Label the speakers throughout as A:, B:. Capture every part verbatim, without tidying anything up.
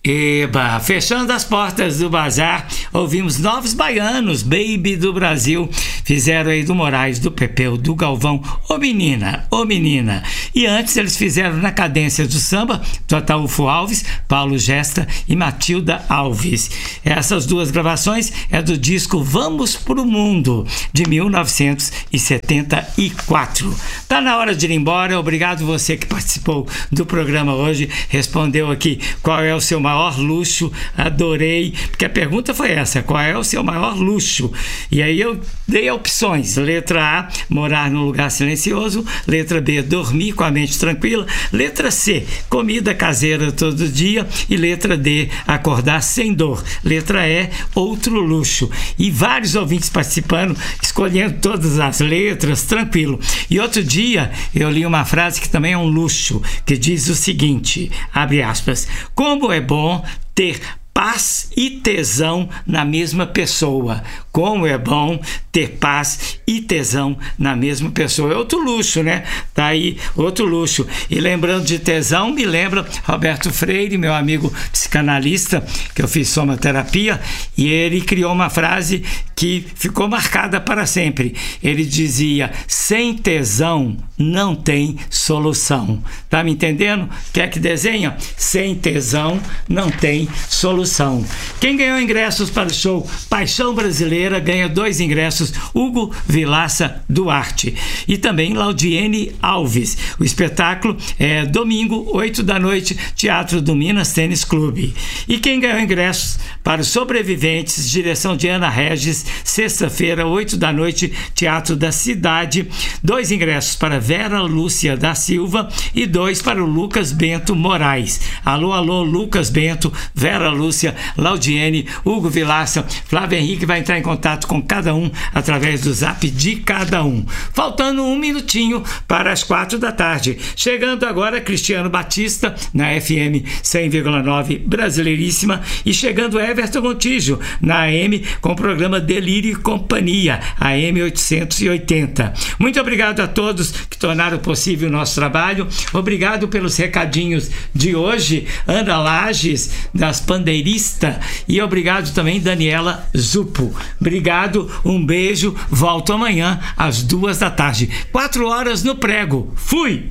A: Eba, fechando as portas do bazar, ouvimos Novos Baianos, Baby do Brasil. Fizeram aí do Moraes, do Pepeu, do Galvão, Ô Menina, Ô Menina. E antes eles fizeram na cadência do samba, do Ataúfo Alves, Paulo Gesta e Matilda Alves. Essas duas gravações é do disco Vamos pro Mundo, de mil novecentos e setenta e quatro. Tá na hora de ir embora. Obrigado você que participou do programa hoje, respondeu aqui qual é o seu maior luxo. Adorei, porque a pergunta foi essa: qual é o seu maior luxo? E aí eu dei opções: letra A, morar num lugar silencioso; letra B, dormir com a mente tranquila; letra C, comida caseira todo dia; e letra D, acordar sem dor. Letra E, outro luxo. E vários ouvintes participando, escolhendo todas as letras, tranquilo. E outro dia eu li uma frase que também é um luxo, que diz o seguinte, abre aspas: como é bom ter paz e tesão na mesma pessoa. Como é bom ter paz e tesão na mesma pessoa. É outro luxo, né? Tá aí, outro luxo. E lembrando de tesão, me lembra Roberto Freire, meu amigo psicanalista, que eu fiz somaterapia, e ele criou uma frase que ficou marcada para sempre. Ele dizia: sem tesão não tem solução. Tá me entendendo? Quer que desenha? Sem tesão não tem solução. Quem ganhou ingressos para o show Paixão Brasileira ganha dois ingressos: Hugo Vilaça Duarte e também Laudiene Alves. O espetáculo é domingo, oito da noite, Teatro do Minas Tênis Clube. E quem ganhou ingressos para os Sobreviventes, direção de Ana Regis, sexta-feira, oito da noite, Teatro da Cidade. Dois ingressos para Vera Lúcia da Silva e dois para o Lucas Bento Moraes. Alô, alô, Lucas Bento, Vera Lúcia, Laudiene, Hugo Vilaça. Flávio Henrique vai entrar em contato com cada um através do zap de cada um. Faltando um minutinho para as quatro da tarde. Chegando agora Cristiano Batista na F M cem vírgula nove Brasileiríssima, e chegando Everton Montijo na A M com o programa Delírio e Companhia, A M oitocentos e oitenta. Muito obrigado a todos que tornaram possível o nosso trabalho. Obrigado pelos recadinhos de hoje, Ana Lages das Pandeirista, e obrigado também Daniela Zupo. Obrigado, um beijo, volto amanhã às duas da tarde, quatro horas no prego. Fui!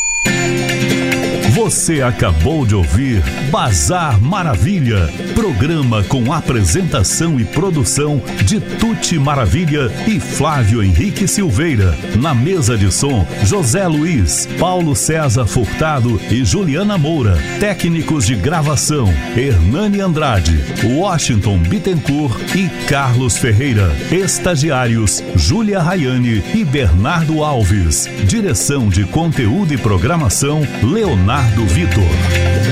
B: Você acabou de ouvir Bazar Maravilha, programa com apresentação e produção de Tuti Maravilha e Flávio Henrique Silveira. Na mesa de som, José Luiz, Paulo César Furtado e Juliana Moura. Técnicos de gravação, Hernani Andrade, Washington Bittencourt e Carlos Ferreira. Estagiários, Júlia Rayane e Bernardo Alves. Direção de conteúdo e programação, Leonardo Vitor.